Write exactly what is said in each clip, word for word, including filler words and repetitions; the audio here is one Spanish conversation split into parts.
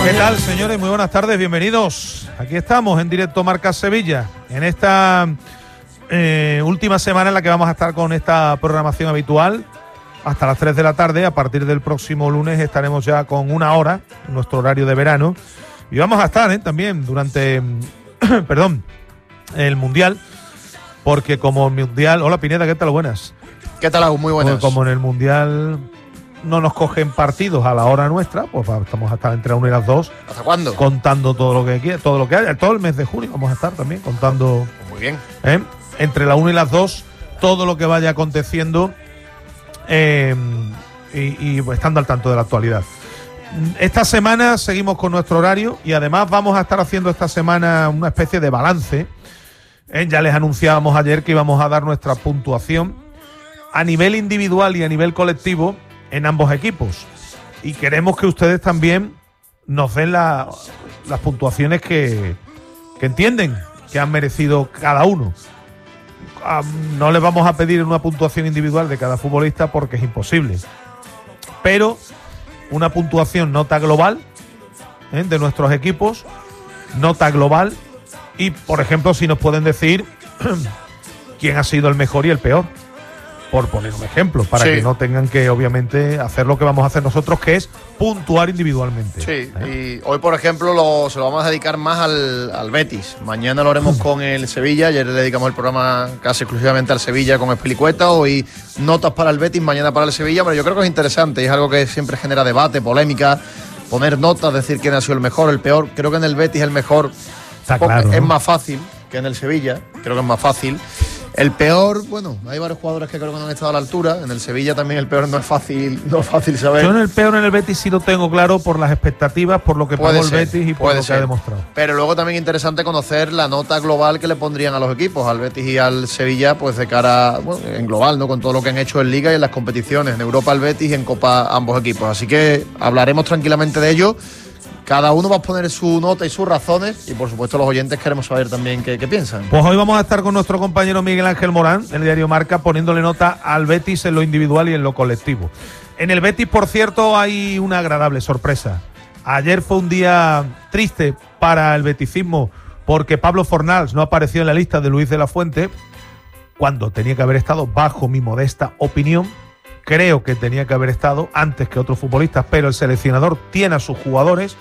¿Qué tal, señores? Muy buenas tardes, bienvenidos. Aquí estamos en directo Marca Sevilla, en esta eh, última semana en la que vamos a estar con esta programación habitual hasta las tres de la tarde. A partir del próximo lunes estaremos ya con una hora, nuestro horario de verano, y vamos a estar ¿eh? también durante perdón, el Mundial, porque como el Mundial... Hola, Pineda, ¿qué tal? Buenas. ¿Qué tal, Agus? Muy buenas. Pues como en el Mundial no nos cogen partidos a la hora nuestra, pues estamos a estar entre la una y las dos. ¿Hasta cuándo? Contando todo lo que quiera, todo lo que haya. Todo el mes de junio vamos a estar también contando. Muy bien. ¿eh? Entre la una y las dos, todo lo que vaya aconteciendo eh, y, y estando al tanto de la actualidad. Esta semana seguimos con nuestro horario y además vamos a estar haciendo esta semana una especie de balance. ¿eh? Ya les anunciábamos ayer que íbamos a dar nuestra puntuación a nivel individual y a nivel colectivo en ambos equipos, y queremos que ustedes también nos den la, las puntuaciones que, que entienden que han merecido cada uno. Um, no les vamos a pedir una puntuación individual de cada futbolista porque es imposible, pero una puntuación nota global ¿eh? de nuestros equipos, nota global, y por ejemplo si nos pueden decir quién ha sido el mejor y el peor, por poner un ejemplo, para sí. que no tengan que, obviamente, hacer lo que vamos a hacer nosotros, que es puntuar individualmente. Sí, ¿eh? Y hoy, por ejemplo, lo, se lo vamos a dedicar más al, al Betis. Mañana lo haremos con el Sevilla. Ayer le dedicamos el programa casi exclusivamente al Sevilla con Espilicueta. Hoy notas para el Betis, mañana para el Sevilla. Pero yo creo que es interesante y es algo que siempre genera debate, polémica, poner notas, decir quién ha sido el mejor, el peor. Creo que en el Betis el mejor Está claro, es ¿no? más fácil que en el Sevilla. Creo que es más fácil. El peor, bueno, hay varios jugadores que creo que no han estado a la altura. En el Sevilla también el peor no es fácil, no es fácil saber. Yo en el peor en el Betis sí lo tengo claro por las expectativas, por lo que pagó el Betis y por lo que ha demostrado. Pero luego también es interesante conocer la nota global que le pondrían a los equipos, al Betis y al Sevilla, pues de cara, bueno, en global, ¿no? Con todo lo que han hecho en Liga y en las competiciones, en Europa el Betis y en Copa ambos equipos. Así que hablaremos tranquilamente de ello. Cada uno va a poner su nota y sus razones y, por supuesto, los oyentes queremos saber también qué, qué piensan. Pues hoy vamos a estar con nuestro compañero Miguel Ángel Morán, del diario Marca, poniéndole nota al Betis en lo individual y en lo colectivo. En el Betis, por cierto, hay una agradable sorpresa. Ayer fue un día triste para el beticismo porque Pablo Fornals no apareció en la lista de Luis de la Fuente cuando tenía que haber estado, bajo mi modesta opinión. Creo que tenía que haber estado antes que otros futbolistas, pero el seleccionador tiene a sus jugadores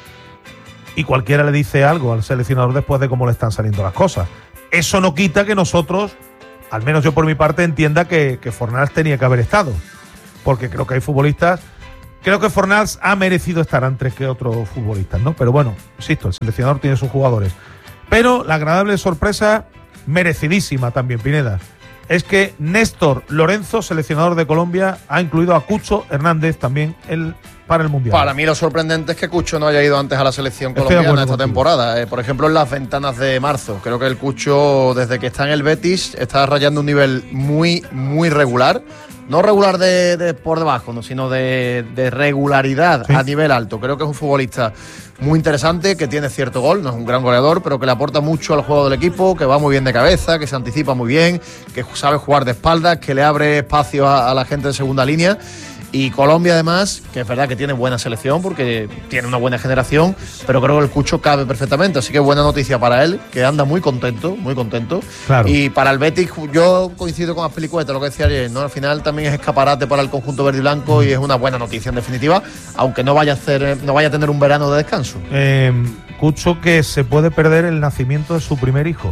y cualquiera le dice algo al seleccionador después de cómo le están saliendo las cosas. Eso no quita que nosotros, al menos yo por mi parte, entienda que, que Fornals tenía que haber estado, porque creo que hay futbolistas, creo que Fornals ha merecido estar antes que otros futbolistas, ¿no? Pero bueno, insisto, el seleccionador tiene sus jugadores. Pero la agradable sorpresa, merecidísima también, Pineda, es que Néstor Lorenzo, seleccionador de Colombia, ha incluido a Cucho Hernández también el, para el Mundial. Para mí lo sorprendente es que Cucho no haya ido antes a la selección colombiana esta contigo. temporada. Eh, por ejemplo, en las ventanas de marzo. Creo que el Cucho, desde que está en el Betis, está rayando un nivel muy, muy regular. No regular de, de por debajo, no, sino de, de regularidad, sí, a nivel alto. Creo que es un futbolista muy interesante, que tiene cierto gol, no es un gran goleador, pero que le aporta mucho al juego del equipo, que va muy bien de cabeza, que se anticipa muy bien, que sabe jugar de espaldas, que le abre espacio a, a la gente de segunda línea. Y Colombia, además, que es verdad que tiene buena selección porque tiene una buena generación, pero creo que el Cucho cabe perfectamente. Así que buena noticia para él, que anda muy contento, muy contento. Claro. Y para el Betis, yo coincido con Azpilicueta, lo que decía ayer, ¿no? Al final también es escaparate para el conjunto verde y blanco y es una buena noticia, en definitiva, aunque no vaya a, hacer, no vaya a tener un verano de descanso. Eh, Cucho, que se puede perder el nacimiento de su primer hijo.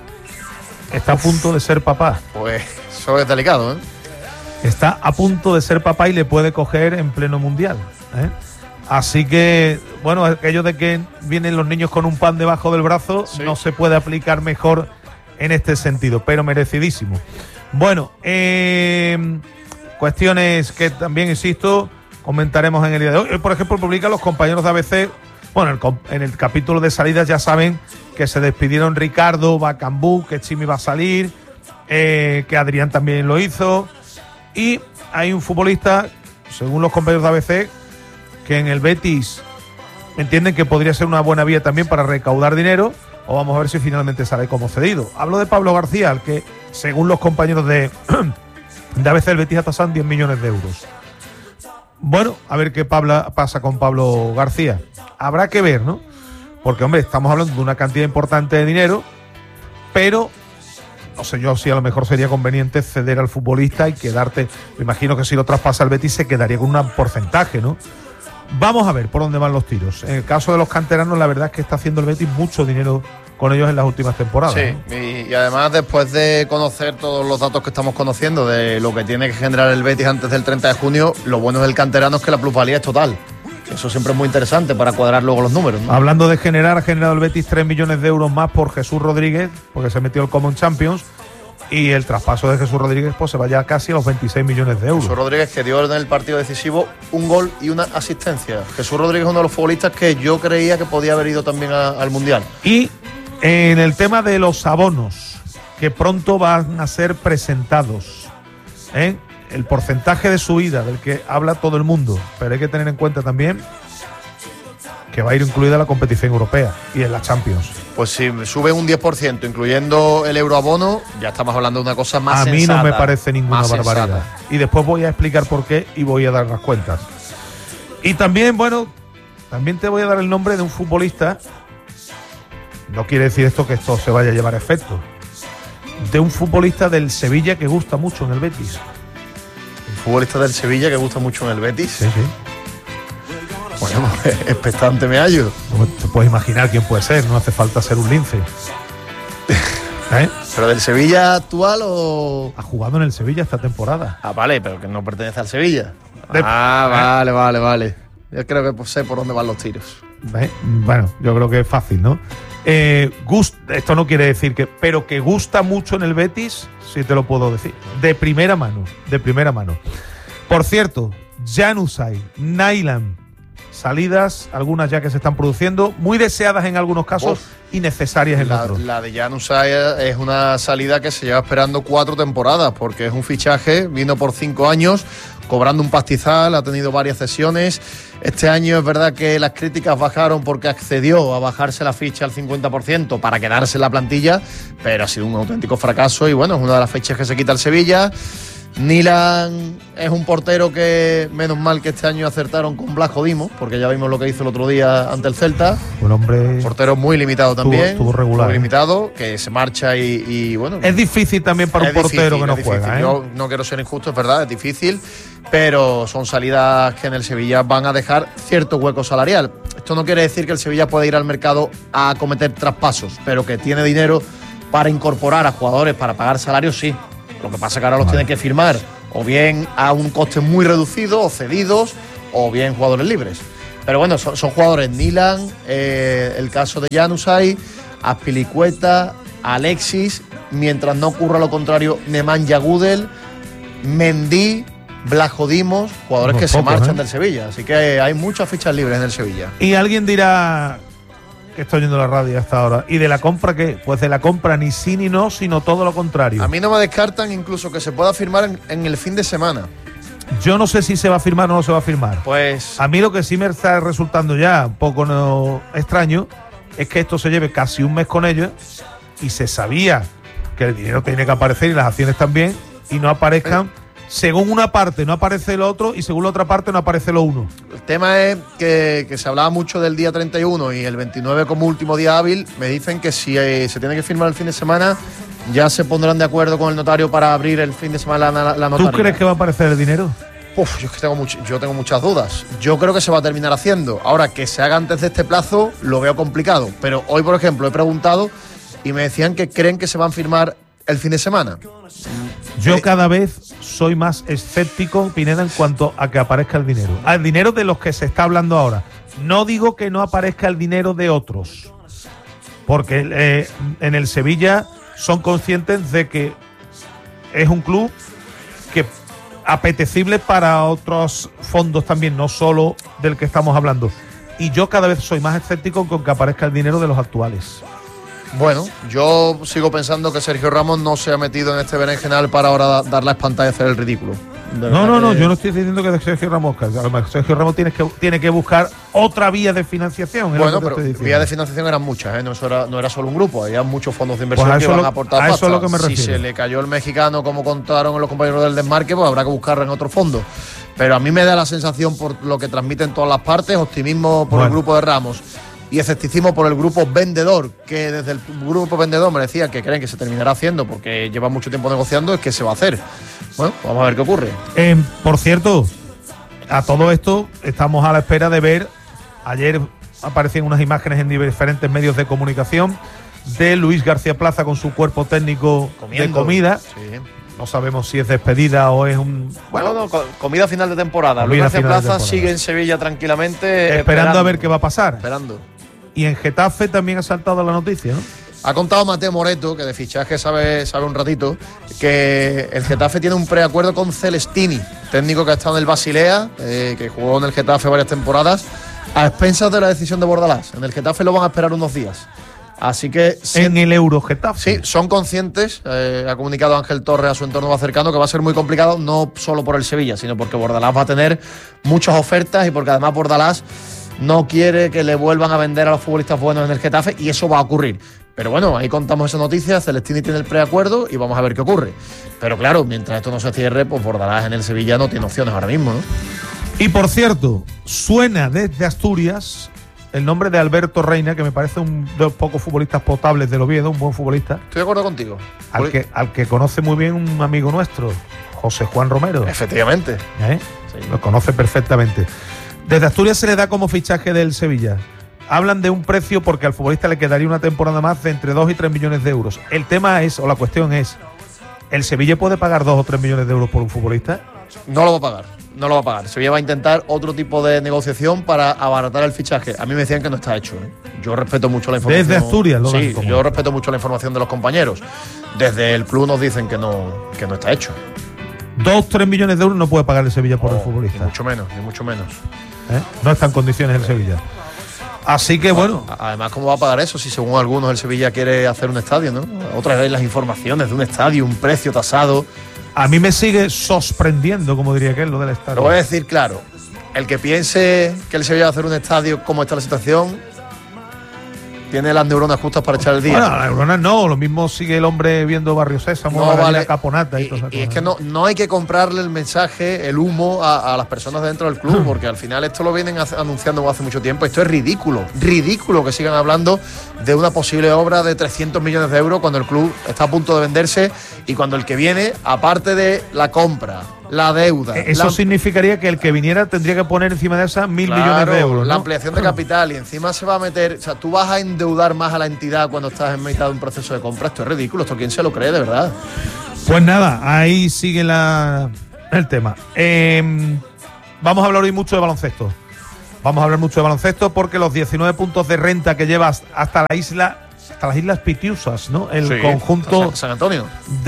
Está a punto de ser papá. Pues eso es delicado, ¿eh? Está a punto de ser papá y le puede coger en pleno mundial, ¿eh? Así que, bueno, aquello de que vienen los niños con un pan debajo del brazo, sí, no se puede aplicar mejor en este sentido, pero merecidísimo. Bueno, eh, cuestiones que también, insisto, comentaremos en el día de hoy. Hoy, por ejemplo, publican los compañeros de A B C, bueno, el, en el capítulo de salidas ya saben que se despidieron Ricardo, Bacambú, que Chimi va a salir, eh, que Adrián también lo hizo. Y hay un futbolista, según los compañeros de A B C, que en el Betis entienden que podría ser una buena vía también para recaudar dinero, o vamos a ver si finalmente sale como cedido. Hablo de Pablo García, al que, según los compañeros de, de A B C, el Betis ha tasado diez millones de euros. bueno, a ver qué Pablo, pasa con Pablo García. Habrá que ver, ¿no? Porque, hombre, estamos hablando de una cantidad importante de dinero, pero no sé yo si a lo mejor sería conveniente ceder al futbolista y quedarte. Me imagino que si lo traspasa el Betis se quedaría con un porcentaje, ¿no? Vamos a ver por dónde van los tiros. En el caso de los canteranos, la verdad es que está haciendo el Betis mucho dinero con ellos en las últimas temporadas. Sí, ¿no? y, y además después de conocer todos los datos que estamos conociendo de lo que tiene que generar el Betis antes del treinta de junio, lo bueno del canterano es que la plusvalía es total. Eso siempre es muy interesante para cuadrar luego los números, ¿no? Hablando de generar, ha generado el Betis tres millones de euros más por Jesús Rodríguez, porque se metió el Common Champions, y el traspaso de Jesús Rodríguez pues se va ya casi a los veintiséis millones de euros. Jesús Rodríguez, que dio en el partido decisivo un gol y una asistencia. Jesús Rodríguez es uno de los futbolistas que yo creía que podía haber ido también a, al Mundial. Y en el tema de los abonos, que pronto van a ser presentados, ¿eh? El porcentaje de subida del que habla todo el mundo, pero hay que tener en cuenta también que va a ir incluida la competición europea y en la Champions. Pues si sube un diez por ciento, incluyendo el euroabono, ya estamos hablando de una cosa más A mí sensata, no me parece ninguna barbaridad. Sensata. Y después voy a explicar por qué y voy a dar las cuentas. Y también, bueno, también te voy a dar el nombre de un futbolista. No quiere decir esto que esto se vaya a llevar a efecto. De un futbolista del Sevilla que gusta mucho en el Betis. Un futbolista del Sevilla que gusta mucho en el Betis. Sí, sí. Bueno, expectante me hallo. Te puedes imaginar quién puede ser, no hace falta ser un lince. ¿Eh? ¿Pero del Sevilla actual o...? Ha jugado en el Sevilla esta temporada. Ah, vale, pero que no pertenece al Sevilla. De... Ah, vale, vale, vale. Yo creo que sé por dónde van los tiros. ¿Eh? Bueno, yo creo que es fácil, ¿no? Eh, gust... Esto no quiere decir que... Pero que gusta mucho en el Betis, sí te lo puedo decir. De primera mano, de primera mano. Por cierto, Januzaj, Nainggolan, salidas, algunas ya que se están produciendo, muy deseadas en algunos casos Uf, y necesarias en la, otros. La de Januzaj es una salida que se lleva esperando cuatro temporadas, porque es un fichaje, vino por cinco años, cobrando un pastizal, ha tenido varias cesiones. Este año es verdad que las críticas bajaron porque accedió a bajarse la ficha al cincuenta por ciento para quedarse en la plantilla, pero ha sido un auténtico fracaso y bueno, es una de las fichas que se quita el Sevilla. Nainggolan es un portero que, menos mal que este año acertaron con Blasco Dimos, porque ya vimos lo que hizo el otro día ante el Celta. Un hombre. Portero muy limitado también. Estuvo, estuvo regular. Muy limitado, que se marcha y, y bueno. Es difícil también para un portero difícil, que no juega. ¿eh? Yo no quiero ser injusto, es verdad, es difícil, pero son salidas que en el Sevilla van a dejar cierto hueco salarial. Esto no quiere decir que el Sevilla pueda ir al mercado a cometer traspasos, pero que tiene dinero para incorporar a jugadores, para pagar salarios, sí. Lo que pasa es que ahora los vale. tienen que firmar o bien a un coste muy reducido o cedidos o bien jugadores libres. Pero bueno, son, son jugadores Nainggolan, eh, el caso de Januzaj, Azpilicueta, Alexis, mientras no ocurra lo contrario, Nemanja Gudel, Mendy, Blasco Dimos, jugadores Unos que pocos, se marchan ¿eh? del Sevilla. Así que hay muchas fichas libres en el Sevilla. Y alguien dirá... que estoy oyendo la radio hasta ahora. ¿Y de la compra qué? Pues de la compra ni sí ni no, sino todo lo contrario. A mí no me descartan incluso que se pueda firmar en, en el fin de semana. Yo no sé si se va a firmar o no se va a firmar. Pues... A mí lo que sí me está resultando ya un poco no extraño es que esto se lleve casi un mes con ellos y se sabía que el dinero tiene que aparecer y las acciones también y no aparezcan... Eh. Según una parte no aparece lo otro y según la otra parte no aparece lo uno. El tema es que, que se hablaba mucho del día treinta y uno y el veintinueve como último día hábil. Me dicen que si eh, se tiene que firmar el fin de semana, ya se pondrán de acuerdo con el notario para abrir el fin de semana la, la, la notaría. ¿Tú crees que va a aparecer el dinero? Uf, yo, es que tengo much, yo tengo muchas dudas. Yo creo que se va a terminar haciendo. Ahora, que se haga antes de este plazo, lo veo complicado. Pero hoy, por ejemplo, he preguntado y me decían que creen que se van a firmar el fin de semana. Yo cada vez soy más escéptico, Pineda, en cuanto a que aparezca el dinero. Al dinero de los que se está hablando ahora. No digo que no aparezca el dinero de otros, porque eh, en el Sevilla son conscientes de que es un club que apetecible para otros fondos también, no solo del que estamos hablando. Y yo cada vez soy más escéptico con que aparezca el dinero de los actuales. Bueno, yo sigo pensando que Sergio Ramos no se ha metido en este berenjenal para ahora dar la espantada y hacer el ridículo. No, no, no, yo no estoy diciendo que de Sergio Ramos, que a lo mejor Sergio Ramos tiene que, tiene que buscar otra vía de financiación. Bueno, pero vías de financiación eran muchas, ¿eh? no, era, no era solo un grupo, había muchos fondos de inversión pues que iban lo, a aportar a pasta. Eso es lo que me refiero. Si se le cayó el mexicano, como contaron los compañeros del desmarque, pues habrá que buscarlo en otro fondo. Pero a mí me da la sensación, por lo que transmiten todas las partes, optimismo por bueno. el grupo de Ramos y escepticismo por el grupo vendedor, que desde el grupo vendedor me decía que creen que se terminará haciendo porque lleva mucho tiempo negociando, es que se va a hacer. Bueno, vamos a ver qué ocurre. Eh, por cierto, a todo esto estamos a la espera de ver, ayer aparecían unas imágenes en diferentes medios de comunicación de Luis García Plaza con su cuerpo técnico Comiendo. de comida. Sí. No sabemos si es despedida o es un... Bueno, no, no, comida final de temporada. Luis García Plaza sigue en Sevilla tranquilamente. Esperando, esperando a ver qué va a pasar. Esperando. Y en Getafe también ha saltado la noticia, ¿no? Ha contado Mateo Moreto, que de fichaje sabe, sabe un ratito, que el Getafe tiene un preacuerdo con Celestini, técnico que ha estado en el Basilea, eh, que jugó en el Getafe varias temporadas, a expensas de la decisión de Bordalás. En el Getafe lo van a esperar unos días. Así que... En el Euro Getafe. Sí, son conscientes, eh, ha comunicado Ángel Torres a su entorno más cercano, que va a ser muy complicado, no solo por el Sevilla, sino porque Bordalás va a tener muchas ofertas y porque además Bordalás no quiere que le vuelvan a vender a los futbolistas buenos en el Getafe y eso va a ocurrir. Pero bueno, ahí contamos esa noticia, Celestini tiene el preacuerdo y vamos a ver qué ocurre. Pero claro, mientras esto no se cierre, pues Bordalás en el Sevilla no tiene opciones ahora mismo, ¿no? Y por cierto, suena desde Asturias el nombre de Alberto Reina, que me parece un de los pocos futbolistas potables del Oviedo, un buen futbolista. Estoy de acuerdo contigo. Al que, al que conoce muy bien un amigo nuestro, José Juan Romero. Efectivamente. ¿Eh? Sí. Lo conoce perfectamente. Desde Asturias se le da como fichaje del Sevilla. Hablan de un precio porque al futbolista le quedaría una temporada más de entre dos y tres millones de euros. El tema es, o la cuestión es, ¿el Sevilla puede pagar dos o tres millones de euros por un futbolista? No lo va a pagar, no lo va a pagar. Sevilla va a intentar otro tipo de negociación para abaratar el fichaje. A mí me decían que no está hecho, ¿eh? Yo respeto mucho la información. Desde Asturias, lo Sí, yo respeto mucho la información de los compañeros. Desde el club nos dicen que no, que no está hecho. Dos, tres millones de euros no puede pagar el Sevilla por oh, el futbolista. Ni mucho menos, ni mucho menos. ¿Eh? No está en condiciones el Sevilla. Así que bueno. Además, ¿cómo va a pagar eso si según algunos el Sevilla quiere hacer un estadio, ¿no? Otra vez las informaciones de un estadio, un precio tasado. A mí me sigue sorprendiendo, como diría aquel, lo del estadio. Lo voy a decir claro. El que piense que el Sevilla va a hacer un estadio, como está la situación, tiene las neuronas justas para echar el día. Bueno, las neuronas no, lo mismo sigue el hombre viendo Barrio Sésamo, no, la vale. Caponata y, y, todo eso. Y es que no, no hay que comprarle el mensaje, el humo a, a las personas dentro del club, porque al final esto lo vienen hace, anunciando hace mucho tiempo. Esto es ridículo, ridículo que sigan hablando de una posible obra de trescientos millones de euros cuando el club está a punto de venderse y cuando el que viene, aparte de la compra, la deuda. Eso la... significaría que el que viniera tendría que poner encima de esas mil claro, millones de euros, ¿no? La ampliación de capital y encima se va a meter. O sea, tú vas a endeudar más a la entidad cuando estás en mitad de un proceso de compra. Esto es ridículo. ¿Esto quién se lo cree, de verdad? Pues nada, ahí sigue la, el tema. Eh, vamos a hablar hoy mucho de baloncesto. Vamos a hablar mucho de baloncesto porque los diecinueve puntos de renta que llevas hasta la isla. Hasta las Islas Pitiusas, ¿no? El sí, conjunto San, San Antonio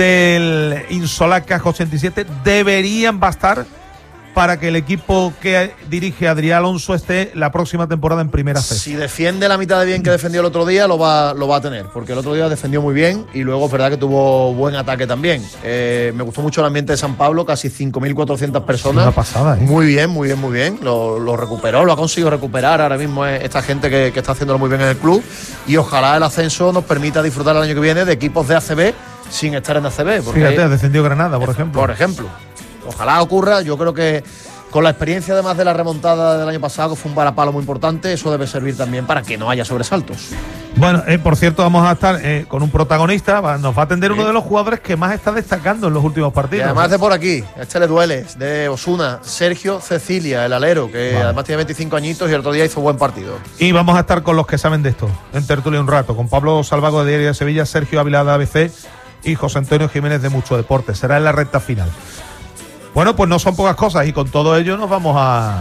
del Insolacas ochenta y siete deberían bastar para que el equipo que dirige Adrián Alonso esté la próxima temporada en primera C. Si defiende la mitad de bien que defendió el otro día, lo va, lo va a tener, porque el otro día defendió muy bien y luego es verdad que tuvo buen ataque también. Eh, me gustó mucho el ambiente de San Pablo, casi cinco mil cuatrocientas personas. Una pasada, ¿eh? Muy bien, muy bien, muy bien. Lo, lo recuperó, lo ha conseguido recuperar ahora mismo esta gente que, que está haciéndolo muy bien en el club y ojalá el ascenso nos permita disfrutar el año que viene de equipos de A C B sin estar en A C B. Porque fíjate, ha descendido Granada, por ejemplo. Por ejemplo. Ojalá ocurra, yo creo que con la experiencia además de la remontada del año pasado, que fue un varapalo muy importante, eso debe servir también para que no haya sobresaltos. Bueno, eh, por cierto, vamos a estar eh, con un protagonista, va, nos va a atender sí. uno de los jugadores que más está destacando en los últimos partidos. Y además de por aquí, este le duele, de Osuna, Sergio Cecilia, el alero, que vale. además tiene veinticinco añitos y el otro día hizo buen partido. Y vamos a estar con los que saben de esto, en tertulia un rato, con Pablo Salvago de Diario de Sevilla, Sergio Ávila de A B C y José Antonio Jiménez de Mucho Deporte. Será en la recta final. Bueno, pues no son pocas cosas y con todo ello nos vamos a,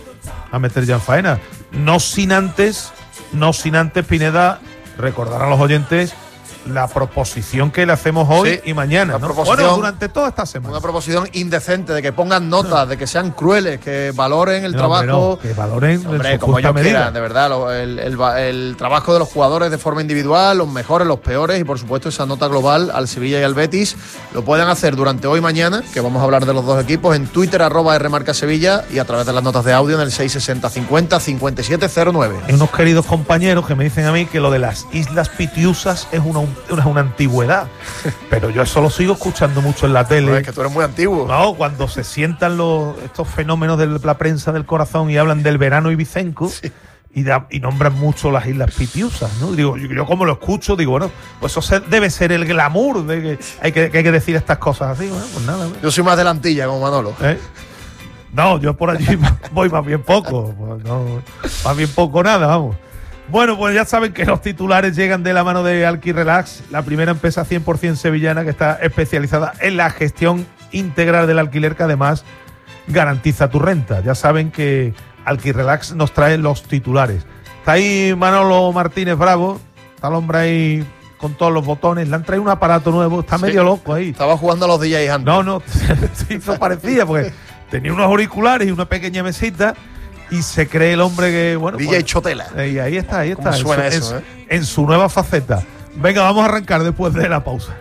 a meter ya en faena. No sin antes, no sin antes, Pineda, recordar a los oyentes la proposición que le hacemos hoy sí, y mañana, ¿no? Bueno, durante toda esta semana. Una proposición indecente de que pongan notas, de que sean crueles, que valoren el no, trabajo. No, que valoren hombre, como ellos medida. quieran, de verdad, lo, el, el, el trabajo de los jugadores de forma individual, los mejores, los peores, y por supuesto esa nota global al Sevilla y al Betis. Lo pueden hacer durante hoy y mañana, que vamos a hablar de los dos equipos, en Twitter, arroba Rmarca Sevilla, y a través de las notas de audio en el seis sesenta cincuenta cincuenta y siete cero nueve. Hay unos queridos compañeros que me dicen a mí que lo de las Islas Pitiusas es una, una, una antigüedad, pero yo eso lo sigo escuchando mucho en la tele. No, es que tú eres muy antiguo. No, cuando se sientan los, estos fenómenos de la prensa del corazón y hablan del verano ibicenco, sí. y, da, y nombran mucho las Islas Pitiusas, ¿no? Digo, yo, yo como lo escucho, digo, bueno, pues eso se, debe ser el glamour de que hay que, que hay que decir estas cosas así. Bueno, pues nada. Yo soy más de la Antilla, como Manolo. ¿Eh? No, yo por allí voy más bien poco, pues no, más bien poco nada, vamos. Bueno, pues ya saben que los titulares llegan de la mano de Alquirelax, la primera empresa cien por ciento sevillana que está especializada en la gestión integral del alquiler, que además garantiza tu renta. Ya saben que Alquirelax nos trae los titulares. Está ahí Manolo Martínez Bravo, está el hombre ahí con todos los botones, le han traído un aparato nuevo, está sí, medio loco ahí. Estaba jugando a los D Js antes. No, no, sí, eso parecía, porque tenía unos auriculares y una pequeña mesita. Y se cree el hombre que, bueno, D J pues, Chotela. Y ahí está, ahí está. ¿Cómo suena en, eso, en, eh? en su nueva faceta. Venga, vamos a arrancar después de la pausa.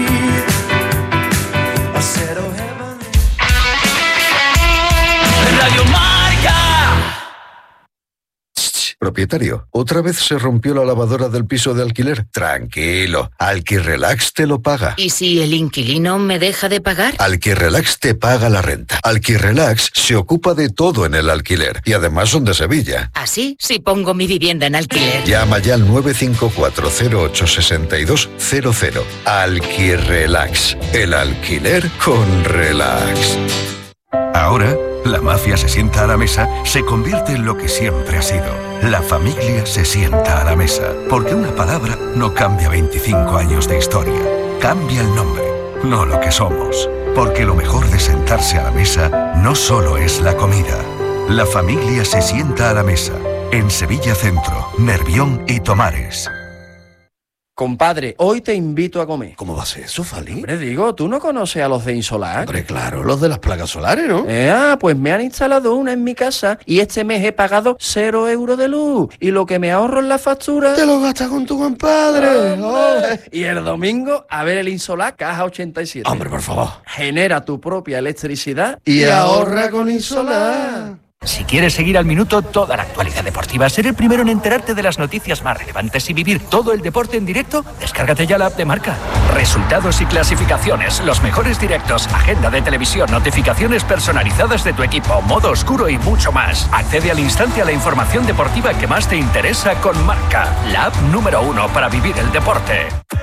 Radio Marca. Propietario, ¿otra vez se rompió la lavadora del piso de alquiler? Tranquilo, Alquirelax te lo paga. ¿Y si el inquilino me deja de pagar? Alquirelax te paga la renta. Alquirelax se ocupa de todo en el alquiler y además son de Sevilla. ¿Así? Si pongo mi vivienda en alquiler. Llama ya al nueve cinco cuatro cero ocho seis dos cero cero. Alquirelax, el alquiler con relax. Ahora, la mafia se sienta a la mesa se convierte en lo que siempre ha sido. La familia se sienta a la mesa, porque una palabra no cambia veinticinco años de historia. Cambia el nombre, no lo que somos. Porque lo mejor de sentarse a la mesa no solo es la comida. La familia se sienta a la mesa. En Sevilla Centro, Nervión y Tomares. Compadre, hoy te invito a comer. ¿Cómo va a ser eso, Fali? Hombre, digo, ¿tú no conoces a los de Insolar? Hombre, claro, los de las placas solares, ¿no? Eh, ah, pues me han instalado una en mi casa y este mes he pagado cero euros de luz. Y lo que me ahorro en la factura... ¡Te lo gastas con tu compadre! Oh. Y el domingo, a ver el Insolar Caja ochenta y siete. Hombre, por favor. Genera tu propia electricidad y, y ahorra con Insolar. Si quieres seguir al minuto toda la actualidad deportiva, ser el primero en enterarte de las noticias más relevantes y vivir todo el deporte en directo, descárgate ya la app de Marca. Resultados y clasificaciones, los mejores directos, agenda de televisión, notificaciones personalizadas de tu equipo, modo oscuro y mucho más. Accede al instante a la información deportiva que más te interesa con Marca, la app número uno para vivir el deporte.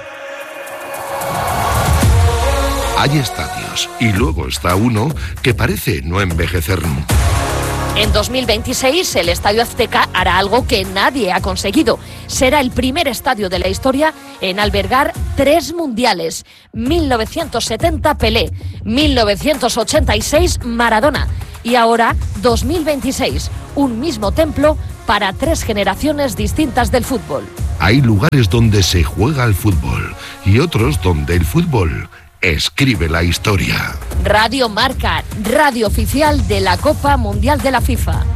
Hay estadios y luego está uno que parece no envejecer nunca. En dos mil veintiséis, el Estadio Azteca hará algo que nadie ha conseguido. Será el primer estadio de la historia en albergar tres mundiales. mil novecientos setenta Pelé, mil novecientos ochenta y seis Maradona y ahora dos mil veintiséis, un mismo templo para tres generaciones distintas del fútbol. Hay lugares donde se juega al fútbol y otros donde el fútbol escribe la historia. Radio Marca, radio oficial de la Copa Mundial de la FIFA.